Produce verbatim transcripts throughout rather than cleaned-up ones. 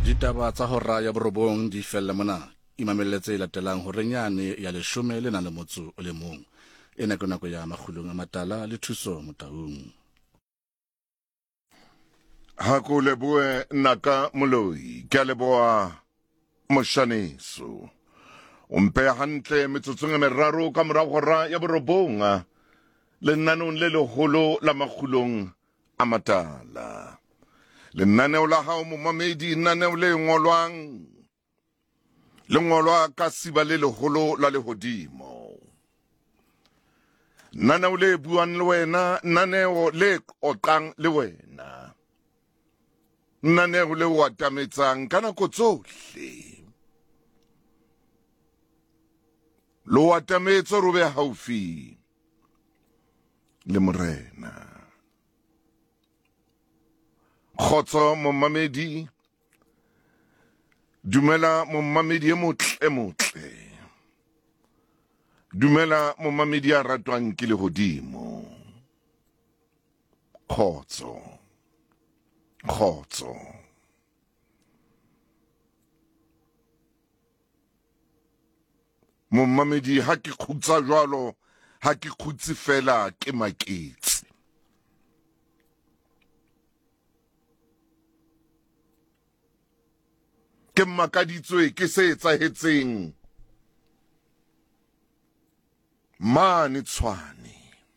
Ditaba tsa hora ya borobong di fella mona imamelletse e latelang ho renyane ya leshome le na le motso o le mong e nako nako ya makgulong a matala le thuso motaung. Ha ko leboe naka moloi ke a leboa moshaneso o mpeya hantle metsotsong e meraro ka mora hora ya borobong lenanong le leholo la makgulong a matala. Lenaneo la hao momamedi lenaneo le ngolwang le ngolwa ka siba le leholo la lehodimo. Naneo le buang le wena, naneo le oqang le wena, naneo le o atametsang ka nako tsohle. Lo atametso robe haufi le morena. Khotso momamedi, dumela momamedi e motle e motle, dumela momamedi a ratwang ke lehodimo. Khotso, khotso. Momamedi ha ke khutsa jwalo, ha ke khutsi fela ke maketse. Ke makaditswe ke se etsahetseng mane Tshwane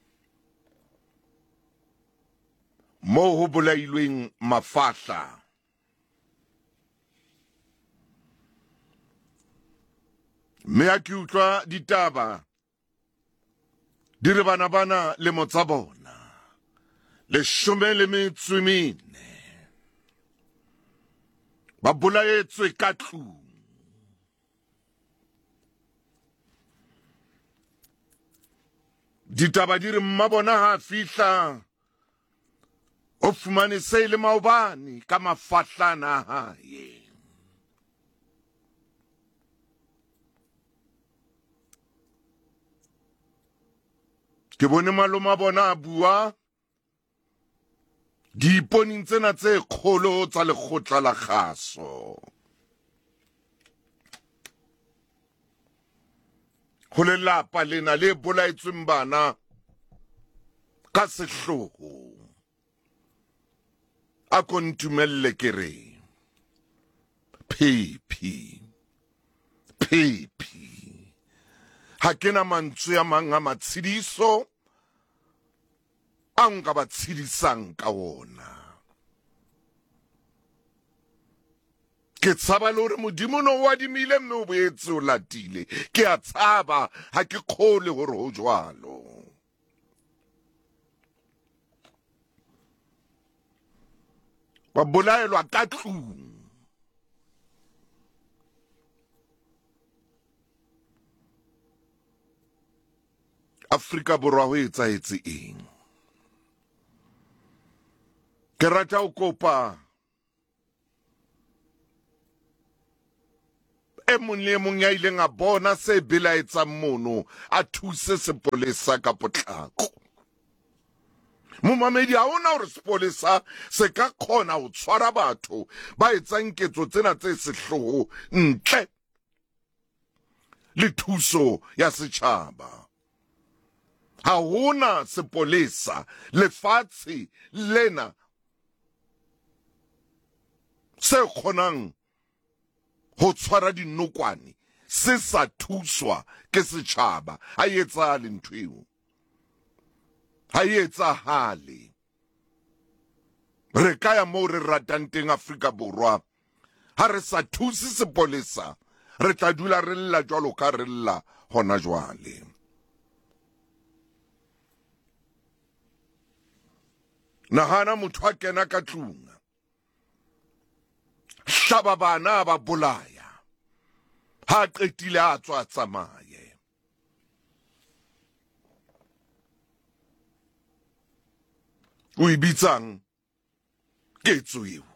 moo ho bolailweng mafahla mme ha ke utlwa ditaba di re bana bana le motsa bona leshome le metso e mene ba bolaetswe ka tlung. Ditaba di re mmabona ha fihla o fumane se le maobane ka mafahlana hae. Ke bone maloma bona a bua diiponing tsena tse kgolo tsa lekgotla la kgaso. Ho lelapa lena le bolaetsweng bana ka sehloho. A ko ntumelle ke re phephi phephi ha kena mantswe a mang a matshidiso a nka ba tshidisang ka ona. Ke tshaba le hore modimo no wa dimile mme o boetse o latile. Ke a tshaba ha ke kgole hore ho jwalo. Ba bolaelwa ka tlung. Afrika Borwa ho etsahetse eng? Ke rata ho kopa e mong le mong ya ileng a bona se belaetsang mono a thuse sepolesa ka potlako. Momamedi ha ona hore sepolesa se ka kgona ho tshwara batho ba etsang ketso tsena tse sehloho ntle le thuso ya setjhaba. Ha hona sepolesa lefatshe lena se kgonang ho tshwara dinokwane se sa thuswa ke setjhaba. Ha e etsahale ntho eo, ha e etsahale. Re ka ya moo re ratang teng Afrika Borwa, ha re sa thuse sepolesa re tla dula re lla jwalo ka re lla hona jwale. Nahana motho a kena ka tlung, hlaba bana ba bolaya, ha qetile a tswa tsamaye. O ibitsang ketso eo.